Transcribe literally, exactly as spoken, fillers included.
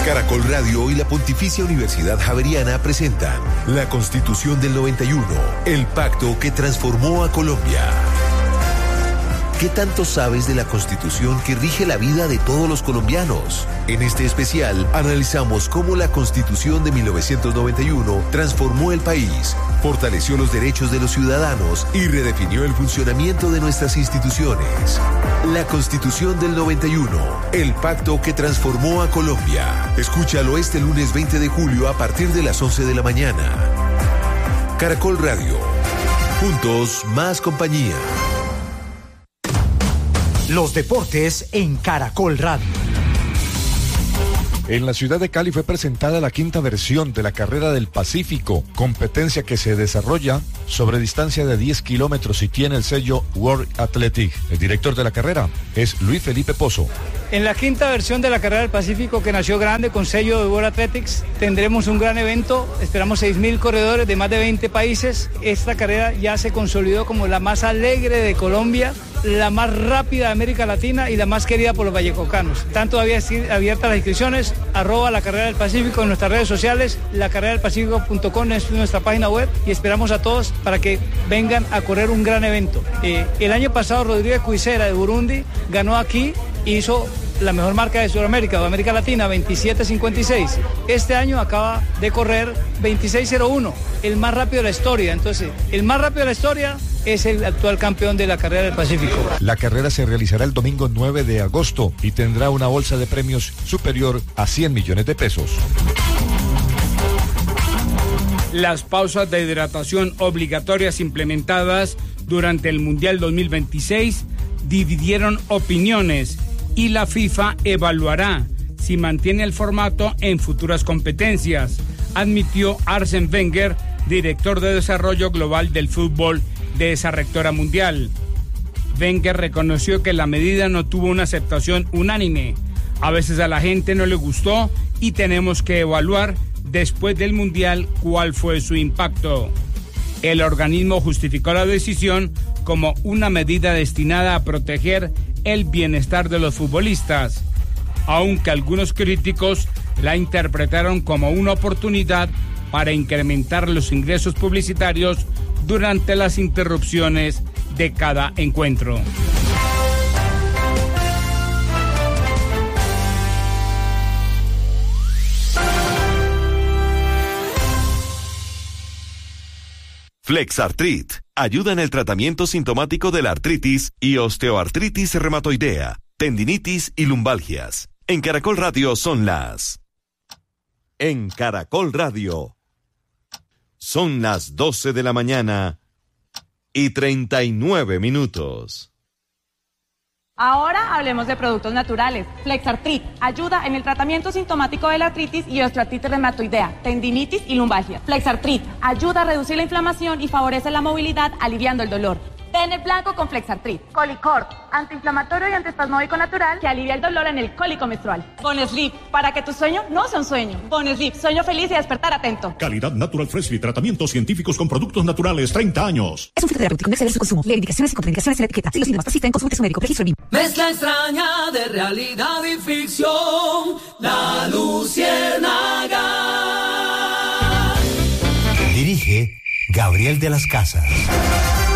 Caracol Radio y la Pontificia Universidad Javeriana presentan La Constitución del noventa y uno, el pacto que transformó a Colombia. ¿Qué tanto sabes de la Constitución que rige la vida de todos los colombianos? En este especial analizamos cómo la Constitución de mil novecientos noventa y uno transformó el país, fortaleció los derechos de los ciudadanos y redefinió el funcionamiento de nuestras instituciones. La Constitución del noventa y uno, el pacto que transformó a Colombia. Escúchalo este lunes veinte de julio a partir de las once de la mañana. Caracol Radio. Juntos, más compañía. Los deportes en Caracol Radio. En la ciudad de Cali fue presentada la quinta versión de la Carrera del Pacífico, competencia que se desarrolla sobre distancia de diez kilómetros y tiene el sello World Athletic. El director de la carrera es Luis Felipe Pozo. En la quinta versión de la Carrera del Pacífico, que nació grande con sello de World Athletics, tendremos un gran evento. Esperamos seis mil corredores de más de veinte países. Esta carrera ya se consolidó como la más alegre de Colombia, la más rápida de América Latina y la más querida por los vallecocanos. Están todavía abiertas las inscripciones, arroba la Carrera del Pacífico en nuestras redes sociales, la carrera del pacífico punto com es nuestra página web y esperamos a todos para que vengan a correr un gran evento. Eh, el año pasado Rodríguez Cuisera de Burundi ganó aquí e hizo la mejor marca de Sudamérica o América Latina, veintisiete cincuenta y seis. Este año acaba de correr veintiséis cero uno, el más rápido de la historia. Entonces, el más rápido de la historia es el actual campeón de la Carrera del Pacífico. La carrera se realizará el domingo nueve de agosto y tendrá una bolsa de premios superior a cien millones de pesos. Las pausas de hidratación obligatorias implementadas durante el Mundial dos mil veintiséis dividieron opiniones y la FIFA evaluará si mantiene el formato en futuras competencias, admitió Arsène Wenger, director de desarrollo global del fútbol de esa rectora mundial. Wenger reconoció que la medida no tuvo una aceptación unánime. A veces a la gente no le gustó y tenemos que evaluar después del mundial cuál fue su impacto. El organismo justificó la decisión como una medida destinada a proteger el bienestar de los futbolistas, aunque algunos críticos la interpretaron como una oportunidad para incrementar los ingresos publicitarios durante las interrupciones de cada encuentro. Flexartrit ayuda en el tratamiento sintomático de la artritis y osteoartritis reumatoidea, tendinitis y lumbalgias. En Caracol Radio son las... En Caracol Radio son las doce de la mañana y treinta y nueve minutos. Ahora hablemos de productos naturales. Flexartrit ayuda en el tratamiento sintomático de la artritis y osteoartritis reumatoidea, tendinitis y lumbalgia. Flexartrit ayuda a reducir la inflamación y favorece la movilidad, aliviando el dolor. Ten el blanco con Flexartrit. Colicorp, antiinflamatorio y antiespasmódico natural que alivia el dolor en el cólico menstrual. Bonesleep, para que tu sueño no sea un sueño. Bonesleep, sueño feliz y despertar atento. Calidad Natural Freshly, tratamientos científicos con productos naturales, treinta años. Es un fitoterapéutico, no exceder su consumo. Leer indicaciones y contraindicaciones en la etiqueta. Si los síntomas persisten, consulte su médico. Registro B I M. Mezcla extraña de realidad y ficción. La Luciérnaga. Dirige Gabriel de las Casas.